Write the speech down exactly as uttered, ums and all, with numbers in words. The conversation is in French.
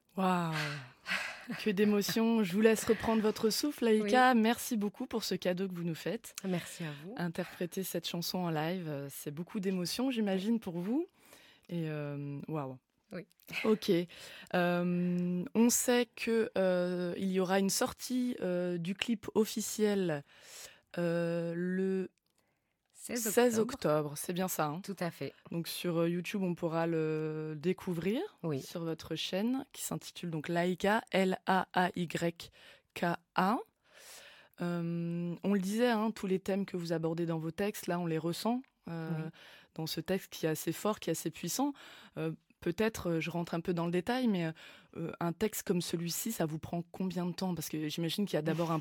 Waouh! Que d'émotions. Je vous laisse reprendre votre souffle, Laïka. Oui. Merci beaucoup pour ce cadeau que vous nous faites. Merci à vous. Interpréter cette chanson en live, euh, c'est beaucoup d'émotions, j'imagine, pour vous. Et euh, waouh! Oui. Ok. Euh, on sait que euh, il y aura une sortie euh, du clip officiel euh, le seize seize octobre. octobre. C'est bien ça, hein? Tout à fait. Donc sur euh, YouTube, on pourra le découvrir Oui. sur votre chaîne qui s'intitule donc Laïka, L A A Y K A. Euh, on le disait, hein, tous les thèmes que vous abordez dans vos textes, là, on les ressent euh, Oui. dans ce texte qui est assez fort, qui est assez puissant. Euh, peut-être, euh, je rentre un peu dans le détail, mais euh, un texte comme celui-ci, ça vous prend combien de temps? Parce que j'imagine qu'il y a d'abord un